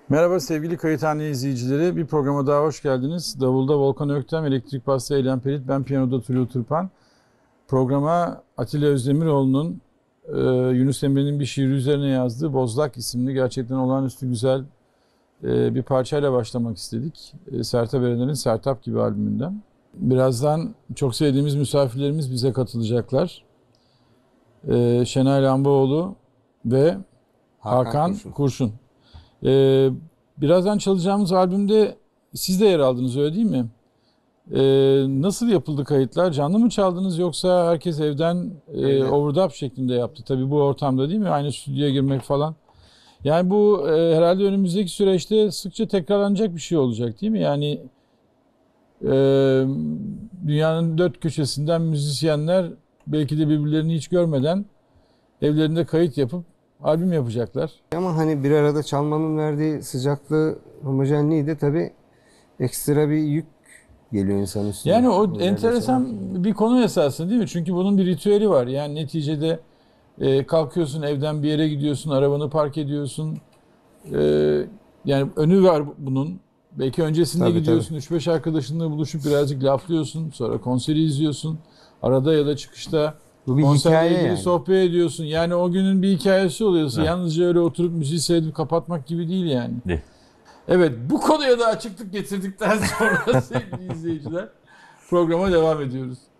Merhaba sevgili Kayıthane izleyicileri. Bir programa daha hoş geldiniz. Davulda Volkan Öktem, elektrik basta Eylem Pelit, ben piyanoda Tulu Turpan. Programa Atilla Özdemiroğlu'nun Yunus Emre'nin bir şiiri üzerine yazdığı Bozlak isimli gerçekten olağanüstü güzel bir parçayla başlamak istedik. Sertab Erener'in Sertap gibi albümünden. Birazdan çok sevdiğimiz misafirlerimiz bize katılacaklar. Şenay Lambaoğlu ve Hakan Kurşun. Birazdan çalacağımız albümde siz de yer aldınız, öyle değil mi? Nasıl yapıldı kayıtlar? Canlı mı çaldınız yoksa herkes evden overdub şeklinde yaptı? Tabii bu ortamda değil mi? Aynı stüdyoya girmek falan. Yani bu herhalde önümüzdeki süreçte sıkça tekrarlanacak bir şey olacak değil mi? Yani e, dünyanın dört köşesinden müzisyenler belki de birbirlerini hiç görmeden evlerinde kayıt yapıp albüm yapacaklar. Ama hani bir arada çalmanın verdiği sıcaklığı, homojenliği de tabii ekstra bir yük geliyor insanın üstüne. Yani o enteresan bir konu esasında değil mi? Çünkü bunun bir ritüeli var. Yani neticede kalkıyorsun, evden bir yere gidiyorsun, arabanı park ediyorsun. E, Yani önü var bunun. Belki öncesinde Tabii, gidiyorsun, 3-5 arkadaşınla buluşup birazcık laflıyorsun. Sonra konseri izliyorsun. Arada ya da çıkışta bu bir konserle hikaye ilgili yani. sohbet ediyorsun. Yani o günün bir hikayesi oluyorsa Evet. yalnızca öyle oturup müziği seyredip kapatmak gibi değil yani. Değil. Evet, bu konuya da açıklık getirdikten sonra sevgili izleyiciler programa devam ediyoruz.